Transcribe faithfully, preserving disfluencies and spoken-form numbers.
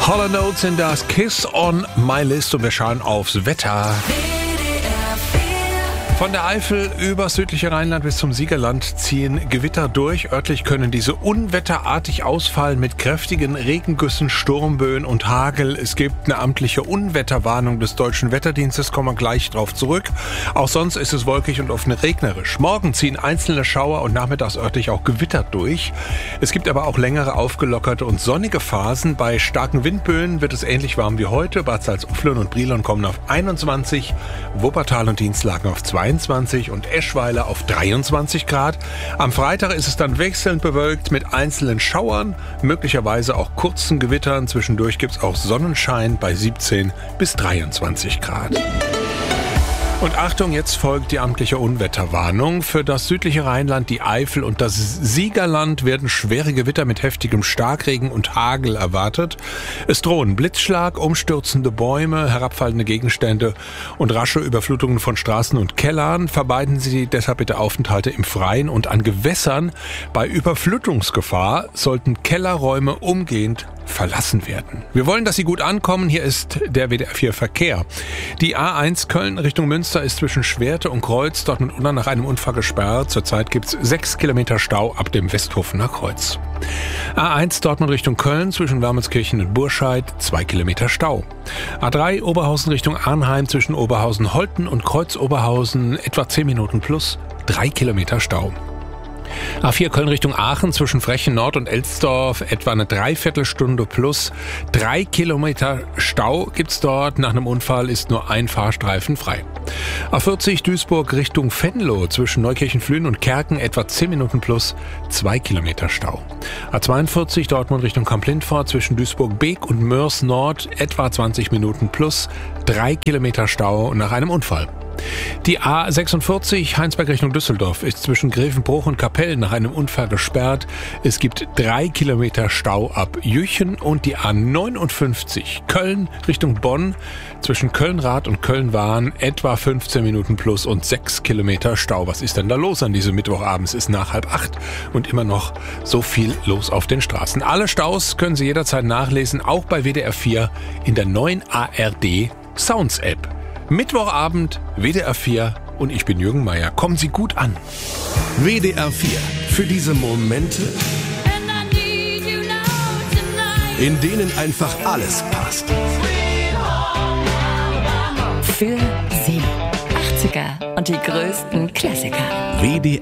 Hall and Oates in das Kiss on My List und wir schauen aufs Wetter. Von der Eifel über südliche Rheinland bis zum Siegerland ziehen Gewitter durch. Örtlich können diese unwetterartig ausfallen mit kräftigen Regengüssen, Sturmböen und Hagel. Es gibt eine amtliche Unwetterwarnung des Deutschen Wetterdienstes, kommen wir gleich drauf zurück. Auch sonst ist es wolkig und oft regnerisch. Morgen ziehen einzelne Schauer und nachmittags örtlich auch Gewitter durch. Es gibt aber auch längere, aufgelockerte und sonnige Phasen. Bei starken Windböen wird es ähnlich warm wie heute. Bad Salzuflen und Brilon kommen auf einundzwanzig, Wuppertal und Dienstlaken auf zweiundzwanzig und Eschweiler auf dreiundzwanzig Grad. Am Freitag ist es dann wechselnd bewölkt mit einzelnen Schauern, möglicherweise auch kurzen Gewittern. Zwischendurch gibt es auch Sonnenschein bei siebzehn bis dreiundzwanzig Grad. Und Achtung, jetzt folgt die amtliche Unwetterwarnung. Für das südliche Rheinland, die Eifel und das Siegerland werden schwere Gewitter mit heftigem Starkregen und Hagel erwartet. Es drohen Blitzschlag, umstürzende Bäume, herabfallende Gegenstände und rasche Überflutungen von Straßen und Kellern. Vermeiden Sie deshalb bitte Aufenthalte im Freien und an Gewässern. Bei Überflutungsgefahr sollten Kellerräume umgehend verlassen werden. Wir wollen, dass Sie gut ankommen. Hier ist der W D R vier Verkehr. Die A eins Köln Richtung Münster ist zwischen Schwerte und Kreuz dort mit Unna nach einem Unfall gesperrt. Zurzeit gibt es sechs Kilometer Stau ab dem Westhofener Kreuz. A eins Dortmund Richtung Köln zwischen Wermelskirchen und Burscheid zwei Kilometer Stau. A drei Oberhausen Richtung Arnheim zwischen Oberhausen-Holten und Kreuz-Oberhausen etwa zehn Minuten plus drei Kilometer Stau. A vier Köln Richtung Aachen zwischen Frechen Nord und Elsdorf etwa eine Dreiviertelstunde plus drei Kilometer Stau gibt's dort. Nach einem Unfall ist nur ein Fahrstreifen frei. A vierzig Duisburg Richtung Venlo zwischen Neukirchen-Flühen und Kerken etwa zehn Minuten plus zwei Kilometer Stau. A zweiundvierzig Dortmund Richtung Kamp-Lindfort zwischen Duisburg-Beek und Mörs Nord etwa zwanzig Minuten plus drei Kilometer Stau nach einem Unfall. Die A sechsundvierzig Heinsberg Richtung Düsseldorf ist zwischen Grevenbruch und Kapellen nach einem Unfall gesperrt. Es gibt drei Kilometer Stau ab Jüchen und die A neunundfünfzig Köln Richtung Bonn zwischen Köln-Rad und Köln-Wahn etwa fünfzehn Minuten plus und sechs Kilometer Stau. Was ist denn da los an diesem Mittwochabend? Es ist nach halb acht und immer noch so viel los auf den Straßen. Alle Staus können Sie jederzeit nachlesen, auch bei W D R vier in der neuen A R D Sounds App. Mittwochabend, W D R vier und ich bin Jürgen Meier. Kommen Sie gut an. W D R vier. Für diese Momente, in denen einfach alles passt. Für Sie. achtziger und die größten Klassiker. W D